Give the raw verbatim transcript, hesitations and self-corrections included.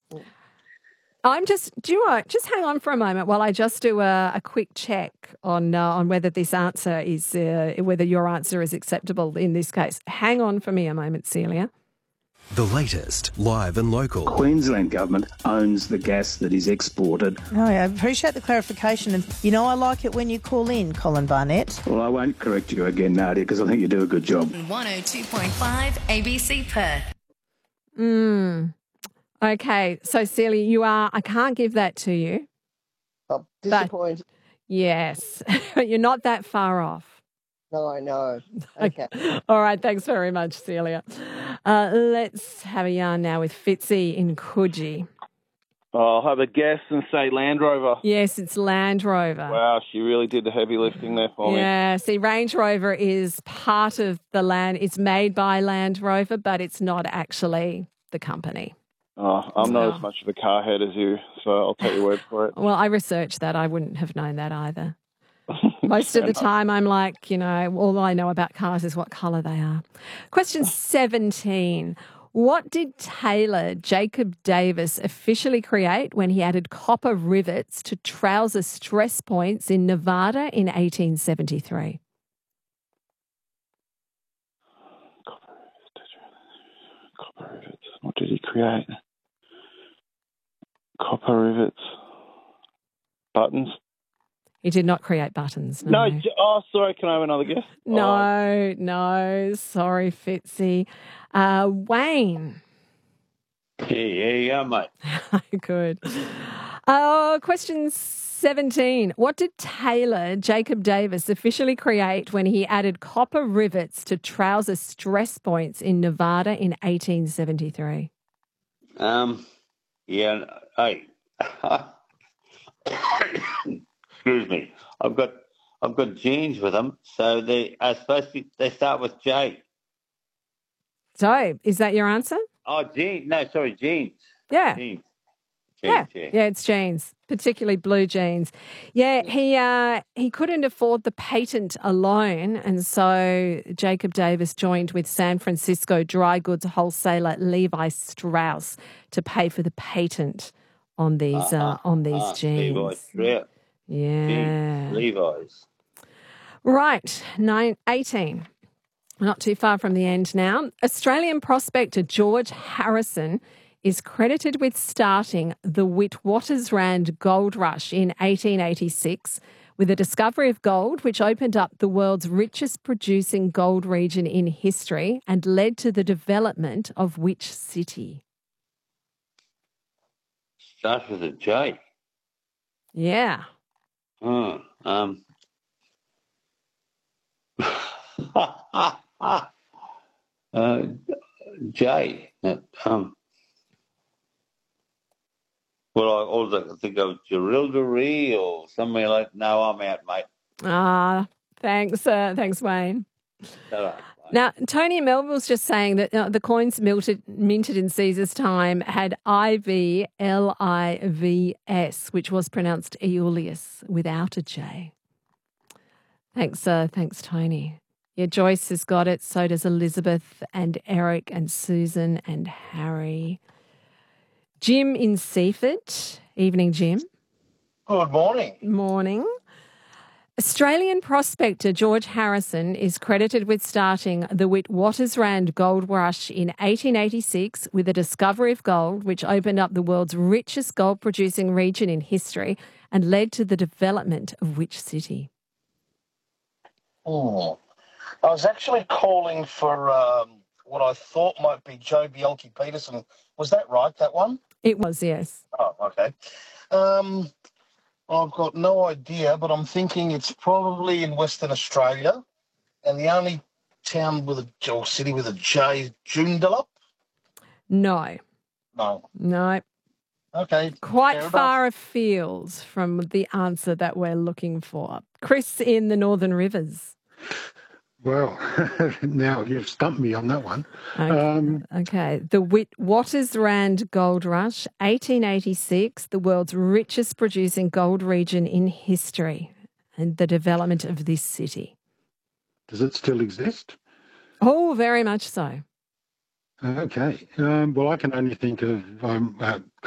I'm just, do you want, just hang on for a moment while I just do a, a quick check on uh, on whether this answer is, uh, whether your answer is acceptable in this case. Hang on for me a moment, Celia. The latest, live and local. Queensland Government owns the gas that is exported. Oh, yeah, I appreciate the clarification. And, you know, I like it when you call in, Colin Barnett. Well, I won't correct you again, Nadia, because I think you do a good job. one oh two point five A B C Perth. Mm. Okay, so Celia, you are, I can't give that to you. I'm disappointed. But yes, you're not that far off. No, I know. Okay. All right, thanks very much, Celia. Uh, let's have a yarn now with Fitzy in Coogee. Oh, I'll have a guess and say Land Rover. Yes, it's Land Rover. Wow, she really did the heavy lifting there for me. Yeah, see, Range Rover is part of the land. It's made by Land Rover, but it's not actually the company. Oh, I'm not Oh. as much of a car head as you, so I'll take your word for it. Well, I researched that. I wouldn't have known that either. Most of the time I'm like, you know, all I know about cars is what colour they are. Question seventeen. What did tailor Jacob Davis officially create when he added copper rivets to trouser stress points in Nevada in eighteen seventy-three? Copper rivets. What did he create? Copper rivets. Buttons. He did not create buttons. No. No, j- oh, sorry. Can I have another guess? no, Oh, no. Sorry, Fitzy. Uh, Wayne. Yeah, yeah, yeah, mate. Good. Uh, question seventeen. What did tailor Jacob Davis officially create when he added copper rivets to trouser stress points in Nevada in eighteen seventy-three? Um, yeah, hey, excuse me. I've got I've got jeans with them, so they are supposed to be, they start with J. So, is that your answer? Oh, jeans. No, sorry, jeans. Yeah. Jeans. Yeah, Jeans, yeah. yeah, it's jeans, particularly blue jeans. Yeah, he uh, he couldn't afford the patent alone, and so Jacob Davis joined with San Francisco dry goods wholesaler Levi Strauss to pay for the patent on these uh, Uh-huh. on these Ah, jeans. Levi's. Yeah. Yeah. Jeans. Levi's. Right, nine, eighteen. Not too far from the end now. Australian prospector George Harrison is credited with starting the Witwatersrand Gold Rush in eighteen eighty-six with the discovery of gold, which opened up the world's richest producing gold region in history and led to the development of which city? Starts with a J. Yeah. Oh, um. uh, J. Uh, Um. Well, I also think of Jerilderie or somewhere like. No, I'm out, mate. Ah, thanks, uh, thanks, Wayne. All right. Now, Tony Melville's just saying that uh, the coins minted, minted in Caesar's time had I V L I V S, which was pronounced Aeolus without a J. Thanks, uh, thanks, Tony. Yeah, Joyce has got it. So does Elizabeth and Eric and Susan and Harry. Jim in Seaford. Evening, Jim. Good morning. Morning. Australian prospector George Harrison is credited with starting the Witwatersrand Gold Rush in eighteen eighty-six with the discovery of gold, which opened up the world's richest gold-producing region in history and led to the development of which city? Oh, I was actually calling for um, what I thought might be Joe Bielke-Peterson. Was that right, that one? It was, yes. Oh, okay. Um, I've got no idea, but I'm thinking it's probably in Western Australia. And the only town with a, or city with a J is Joondalup? No, No. no. Okay. Quite fair enough. far afield from the answer that we're looking for. Chris in the Northern Rivers. Well, now you've stumped me on that one. Okay. Um, okay. The Witwatersrand Gold Rush, eighteen eighty-six, the world's richest producing gold region in history, and the development of this city. does it still exist? Oh, very much so. Okay. Um, well, I can only think of um, uh,